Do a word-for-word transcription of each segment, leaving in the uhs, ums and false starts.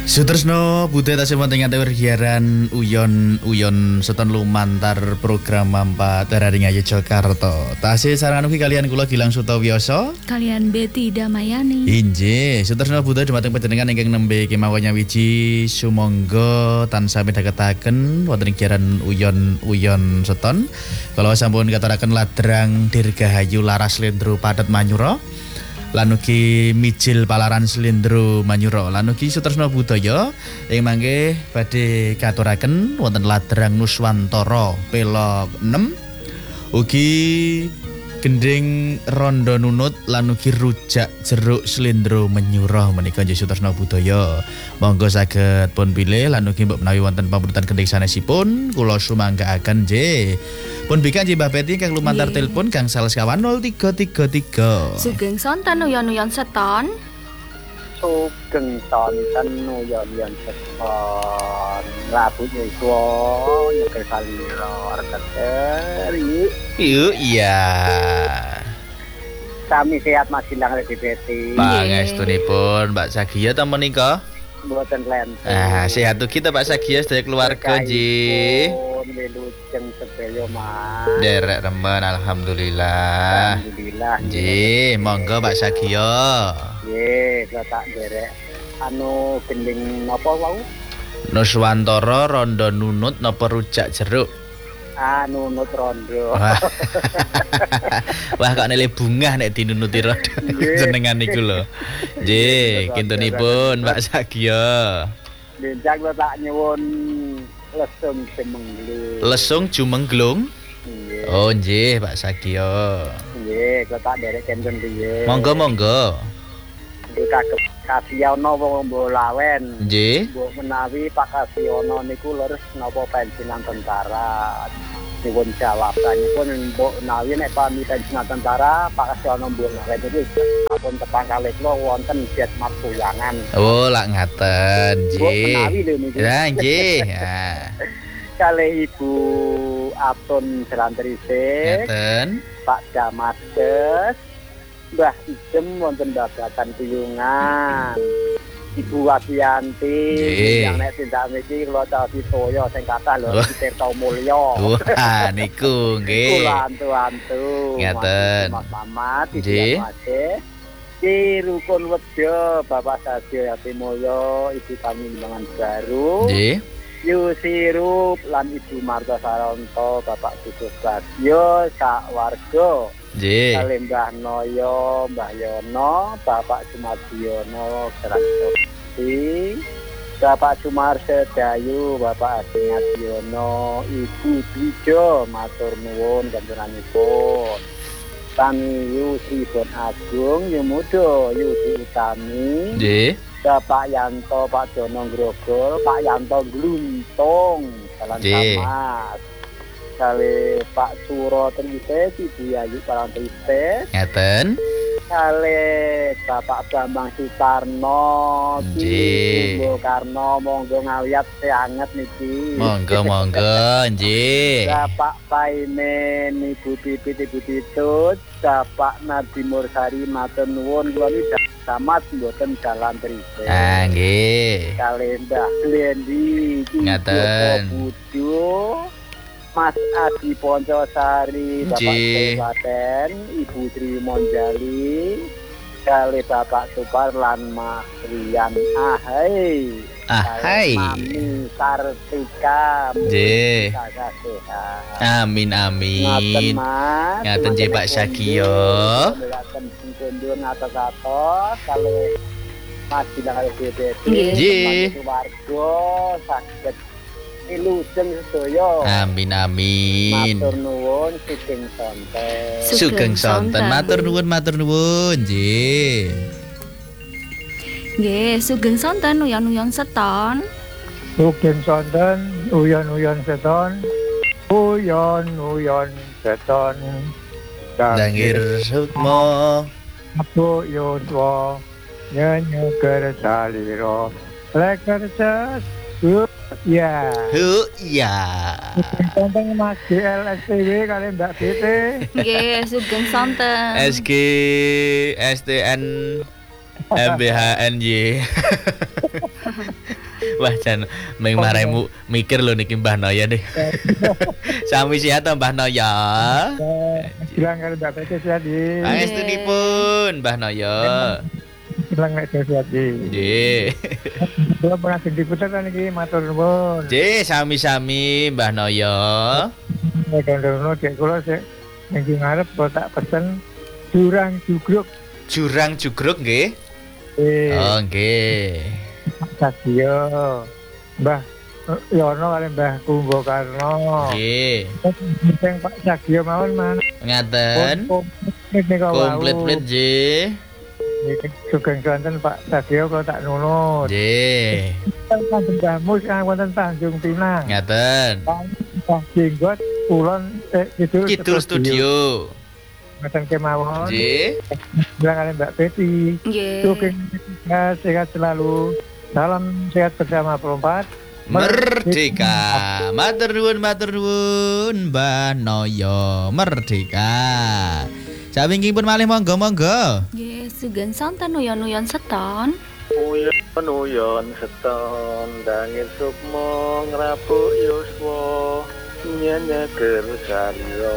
Sutresno Budhe tasih wonten ing wergiaran uyon-uyon seton lumantar program empat Raring Ayu Jakarta. Tasih sarangan ugi kalian kula Gilang Sutawioso kalian Betty Damayani. Injih, Sutresno Budhe dhumateng panjenengan ingkang nembe kemawon nyawiji sumangga tansah midhangetaken wonten ing giaran uyon-uyon seton. Kala sampun katuraken ladrang Dirgahayu Laras Slendro Padet Manyura. Lan ugi Mijil Palaran Slendro Manyura lan ugi Sutresno Budaya ing mangke badhe katuraken wonten ladrang Nuswantara Pelog enam ugi gending Rondo Nunut lan ugi Rujak Jeruk Slendro Manyura menika nggih Sutresno Budaya. Monggo saged pun pilih lan ugi mbok menawi wonten pamrutan gending sanesipun kula sumanggaaken nggih. Pun bika nggih Mbah Betty kang lumantar telepon gangsal sekawan nol tiga tiga tiga. Sugeng sonten uyon-uyon seton. Sugeng sonten uyon-uyon seton. Rabu nyuwa nyekel salira reketeri. Yuk iya. Sami sehat Mas Gilang Mbak Betty. Pangestunipun Mbak Sagia ta menika? Mboten lenten. Ah, sehat tuh kita Pak Sagia sedaya keluarga nggih. Wilujeng sedaya Mas. Derek remen alhamdulillah. Alhamdulillah. Nggih, monggo Pak Sagia. Nggih, kula tak derek anu gending napa wau? Nuswantara Rondo Nunut napa Rujak Jeruk? Ah, Nunut Rondo. Wah kok nilai bunga nek dinunuti Rondo jenengan niku lho. Nggih, kintunipun Pak Sagia. Benjak kula tak nyuwun lesung jumenglung. Lesung jumenglung? Nggih. Oh nggih Pak Sagia. Nggih, kula tak derek kenten piye. Monggo monggo. Iki kagem Kasiono wong Mbolawen. Nggih. Mbok menawi Pak Kasiono niku leres napa pensiunan tentara. Nyuwun jawabanipun mbok menawi nek pami pensiunan tentara Pak Kasiono Mbolawen niku sampun tepang kalih kula wonten jet Martuyangan. Oh, lak ngaten, Mbok nggih. menawi lho niku. Ya nggih. Ya. Kalih Ibu Atun Selantrisik. Ngaten. Pak Damaskus, Mbah Ijem wonten babakan kuyungan. Ibu Wasianti yang nek tindak mriki kula cawasi toya sing kathah lho Tirta Mulya. Wah niku nggih. Kula antu-antu. Ngaten. Mas Mamat Nggih. Di Rukun Wedya Bapak Sadio Yatimulya, Ibu Panimbangan Baru. Nggih. Yusirup lan Ibu Marta Saranto, Bapak Sukus Bagyo, sak warga. Nggih. Kalih Mbah Noyo, Mbah Yono, Bapak Sumadiono, Kerajaan Bapak Sumar Sedayu, Bapak Adingadiono, Ibu Dwijo, matur nuwun kanjenenganipun. Tani Yusri Bon Agung, Yumudo, Yusri Utami. Nggih. Bapak Yanto, Pak Dono Grogol, Pak Yanto Gluntung, Jalan Samas. Kali Pak Suro Trites, Ibu Yayu Parantrites. Ngaten. Kali Bapak Bambang Sutarno, Nggih. Ibu Karno, monggo ngawiyat seanget niki. Monggo monggo nggih. Bapak Paimen, Ibu Pipit, Ibu Titut, Bapak Nadi Mursari, matur nuwun kula niki Samat mboten jalan Trites. Ah nggih. Kali Mbah Glendi, Ngaten. Bujo, Mas Adi Poncosari, Bapak Nggih. Kabupaten, Ibu Tri Monjali, kali Bapak Supar lan Mas Rian Ahai. Ahai. Mami Kartika. Nggih. Jaga sehat. Amin Ngaten amin. Mas. Ngaten nggih Pak Sagia. Ngaten kundur ngatos-atos kali Mas Gilang B B T. Nggih. Warga saged ilujeng sedaya. Amin amin. Matur nuwun sugeng sonten. Sugeng sonten matur nuwun matur nuwun nggih. Nggih, sugeng sonten uyon-uyon seton. Sugeng sonten uyon-uyon seton. Uyon-uyon seton. Dangir sukmo. Aku yuswa nyenyeker saliro. Leker ces. Ya. Hu ya. Sonten Mas G L S T W kali Mbak B T. Nggih, sugeng sonten. S G S T N M B H N Y. Wah jan ming maremu mikir lho niki Mbah Noya nih. Sami sihat to Mbah Noya. Bilang kali Mbak Pece jadi. Pangestunipun Mbah Noya. Bilang nek jadi. Nggih. Kula pernah diputer niki matur nuwun. Nggih, sami-sami Mbah Noya. Nek ngono dek kula sik ning ngarep kok tak pesen jurang jugruk. Jurang jugruk nggih. Eh, Oh nggih. Sadio. Mbah Yono kali Mbah Kumbo Karno. Nggih. Sing Pak Sadio mawon man. Ngaten. Komplit nika wau. Komplit-komplit nggih. Niki sugeng sonten Pak Sadio kok tak nunut. Nggih. Wonten Mbahmu kang wonten Tanjung Pinang. Ngaten. Pak Jenggot Kulon eh, Kidul, Kidul Studio. Ngoten kemawon. Nggih. Bilang kali Mbak Peti. Nggih. Sugeng sehat, sehat selalu. Salam sehat bersama perempat. Merdeka. Matur nuwun, matur nuwun Mbah Noya. Merdeka. Sawingkipun malih monggo monggo. Nggih, sugeng sonten uyon-uyon seton. Uyon uyon seton dangin sukmo ngrapuk yuswa nyanyaker salira.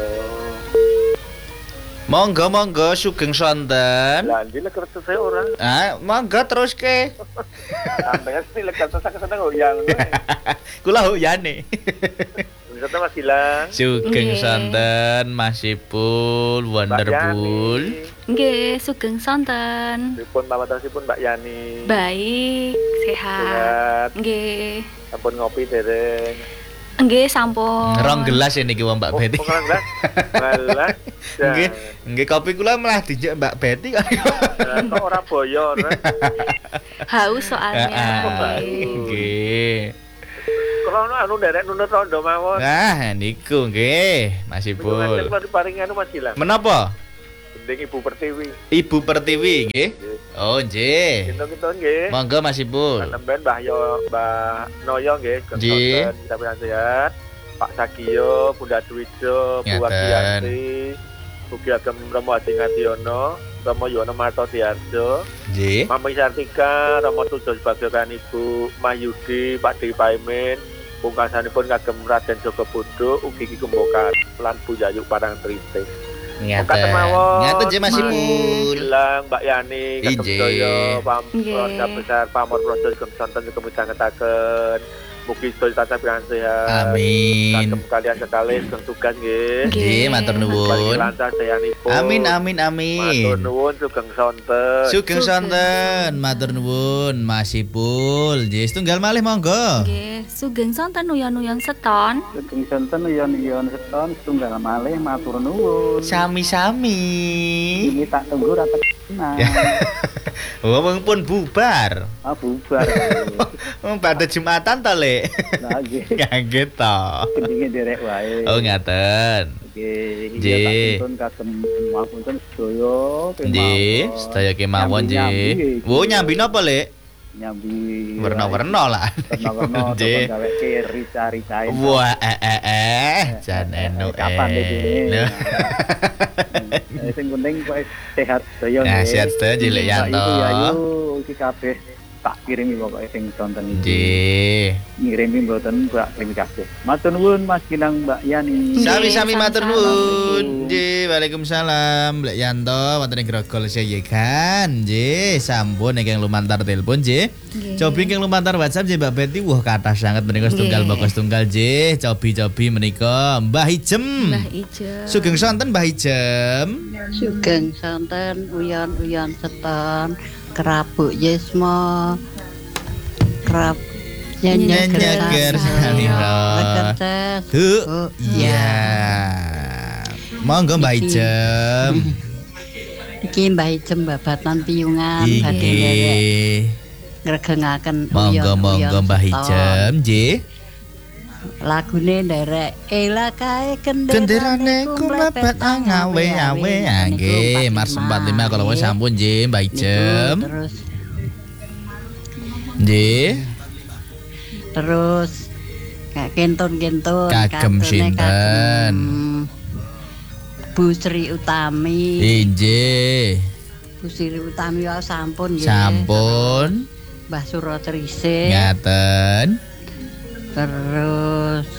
Monggo monggo sugeng sonten. Lah ndi lek kertas ora? Ah, monggo teruske. Sampeyan sih lek kertas kesana goyang. Kula huyane. Wisata Mas Gilang. Sugeng Nggih. sonten Masipul Wonderful. Nggih, sugeng sonten. Dipun pamatansipun Mbak Yani. Baik, sehat. Sehat. Nggih. Sampun ngopi dereng. Nggih, sampun. Rong gelas ini ki Mbak Oh, Betty. kok gelas? Malah. Nggih, nggih kopi kula malah dijak Mbak Betty kok. Kok ora boyor. Haus soalnya. Heeh. Nggih. Nggih. Kalau anu derek nunut rondo mawon. Nah, niku nggih, Masipul. Kalau diparingi anu Mas Gilang. Menapa? Gending Ibu Pertiwi. Ibu Pertiwi nggih. Oh, nggih. Kita-kita nggih. Monggo Masipul. Nemben Mbah Yo, Mbah Noyo nggih, Nggih. kesonten sampeyan sehat. Pak Sagio, Bunda Dwijo, Bu Ngaten. Wagiyanti, Ugi Agem Romo Adi Ngadiono, Romo Yono Marto Diarjo, Nggih. Mami Sartika, Romo Tujo Sebagiokan Ibu Mayudi, Pak Dewi Paimin, pungkasanipun kagem Raden Joko Bodo, Ugi Ki Kumbokan, lan Bu Yayu Parang Triting. Ngaten. Ngaten je Masipul. Bilang Mbak Yani, Kagem Ije. Joyo, Pam Nggih. Keluarga Besar Pamor Projo Kagem Sonten Kagem Midhangetaken. Mugi sedaya tansah pian sehat. Amin. Kagem kalian sekali kagem tugas nggih. Nggih, matur Paling nuwun. lancar dayanipun. Amin amin amin. Matur nuwun sugeng sonten. Sugeng sonten, matur nuwun Masipul. Nggih, setunggal malih monggo. Nggih, sugeng sonten uyon-uyon seton. Sugeng sonten iyon-iyon seton setunggal malih matur nuwun. Sami-sami. Ini tak tunggu rata kena. Wong pun bubar. Ah bubar. Wong pada Jumatan to, Lek. Nah nggih. Kaget to. Gendinge derek wae. Oh, ngaten. Nggih, Nggih. iya tak tuntun kagem mapunten sedaya Nggih, sedaya kemawon nggih. Wo nyambi napa, Lek? nyambi Werna-werna lah. warna-warna Nggih. terus gaweke rica-ricain. Wah, eh eh eh, jan enu eh. Kapan iki? Loh. Eh, sing penting kok sehat sedaya Nah, nggih. sehat sedaya Cilik Mbak Yanto. Ibu Yayu iki kabeh tak kirimi pokoke sing sonten iki. Nggih. Ngirimi mboten Mbak terima kasih. Matur nuwun Mas Gilang Mbak Yani. Sami-sami Nggih, matur sama-sama. nuwun. Nggih, Waalaikumsalam. Mbak Yanto, wonten ing Grogol saya kan. Nggih, sampun ingkang lumantar telepon nggih. Nggih. Cobi ingkang lumantar WhatsApp nggih Mbak Betty. Wah, kathah sanget menika setunggal Nggih. mboko setunggal nggih. Cobi-cobi menika Mbah Ijem. Mbah Ijem. Sugeng sonten Mbah Ijem. Sugeng sonten uyon-uyon seton kerabuk yesmo kerap Nyenyeker nyenyeker salira. rekertes Bu, Bu, iya. Monggo Mbah Ijem. iki Mbah Ijem babatan piyungan badhe nderek Nggih. ngregengaken Monggo monggo Mbah Ijem nggih. lagune nderek ela kae Genderane ku mlebet angawe awe nggih Mars empat lima kalau wis sampun nggih Mbah Ijem. terus Nggih. terus kayak kentun-kentun Kagem katune sinten? kagem Bu Sri Utami Nggih. Bu Sri Utami wae sampun nggih. Sampun. Mbah Suratrise. Ngaten. Terus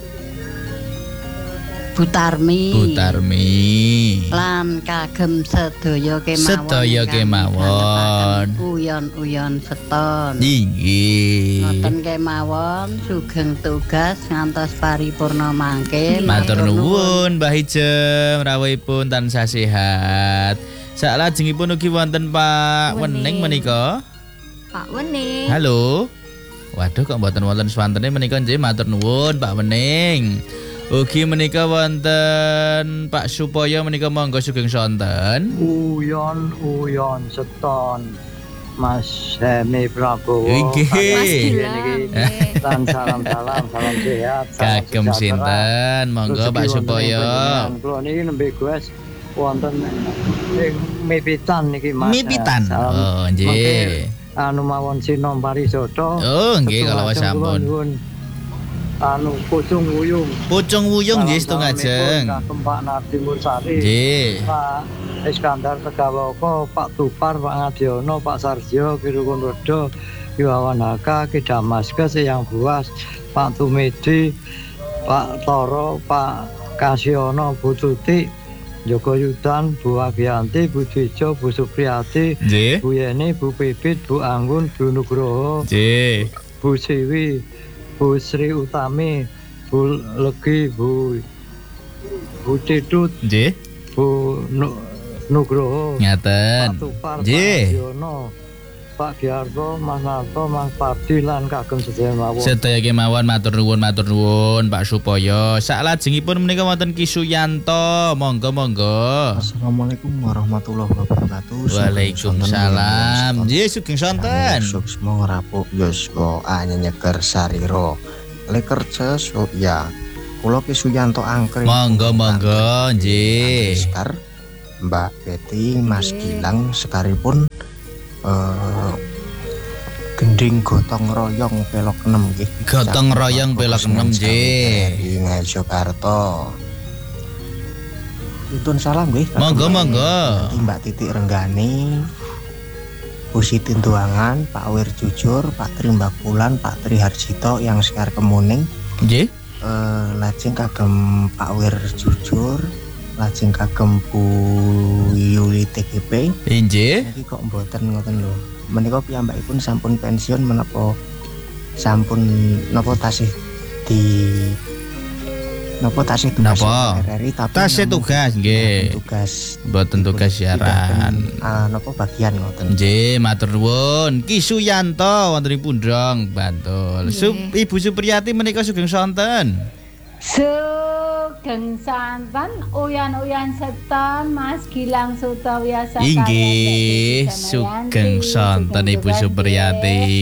Butarmi. Butarmi. Lan kagem sedaya kemawon. Sedaya kemawon. Uyon-uyon seton. Inggih. Ngoten kemawon sugeng tugas ngantos paripurna mangke. Matur nuwun Mbah Ijem rawuhipun tansah sehat. Salajengipun ugi wonten Pak Wening menika. Pak Wening. Halo. Waduh kok mboten wonten swantene menika nggih matur nuwun Pak Wening. Ugi menika wonten Pak Supoyo menika monggo sugeng sonten. Uyon-uyon seton Mas Hemi Prabowo. Inggih. Mas Gilang. nggih. Dan salam-salam, salam sehat, salam Kagem sejahtera. sinten monggo Pak Supoyo. Kulo niki nembe guys wonten ing mipitan niki Mas. Mipitan. Salam. Oh nggih. Mangke, anu mawon Sinom Parijoto. Oh nggih kalau Ketua sampun. Nuwun, anu Pucung Wuyung. Pucung wuyung nggih setunggal Salam-salamipun ajeng. kagem Pak Nardi Mursari. Nggih. Pak Iskandar Tegawoko, Pak Tupar, Pak Ngadiono, Pak Sarjo, Kirukun Rodo, Iwawan Haka, Ki Damaskus, Yang Buas, Pak Tumedi, Pak Toro, Pak Kasiono, Bu Tuti, Joko Yudan, Bu Agianti, Bu Dijo, Bu Supriyati, Nggih. Bu Yeni, Bu Pipit, Bu Anggun, Bu Nugroho, Nggih. Bu Siwi, Bu Sri Utami, Bu Legi, Bu Bu Cidut, Nggih. Bu Nu, Nugroho, Pak Ngaten. Tupar, Pak Nggih. Adiono, Pak Giarto, Mas Narto, Mas Pardi lan kagem sedaya mawon. Sedaya kemawon matur nuwun matur nuwun Pak Supoyo. Salajengipun menika wonten Ki Suyanto. Monggo monggo. Assalamualaikum warahmatullahi wabarakatuh. Waalaikumsalam. Nggih sugeng sonten. Suksmo ngrapuk yuswa anyenyeger sarira. Le kerja so ya. Kula Ki Suyanto angkring. Monggo monggo nggih. Sekar Mbak Betty, Mas Gilang sekaripun eh gending gotong royong pelok enam nggih. Gotong royong pelok enam nggih. Di Ngayogarta. Itun salam nggih. Monggo monggo. Nanti Mbak Titik Renggani, Bu Siti Tuangan, Pak Wir Jujur, Pak Tri Mbakulan, Pak Tri Harjito yang sekar kemuning. Nggih. Eh, lajeng kagem Pak Wir Jujur, lajeng kagem Bu Yuli T G P. Nggih. Niki kok mboten ngoten lho. Menika piyambakipun sampun pensiun menapa sampun napa tasih di napa tasih tugas Napa? R R I tapi Tasih namun tugas mboten nggih. tugas Mboten tugas siaran. ah napa bagian ngoten. Nggih, matur nuwun. Ki Suyanto wonten ing Pundong, Bantul. Sup, Ibu Supriyati menika sugeng sonten. Sugeng santen uyan-uyan seton Mas Gilang Sutawiasa Inggih, sugeng sonten Ibu Supriyati.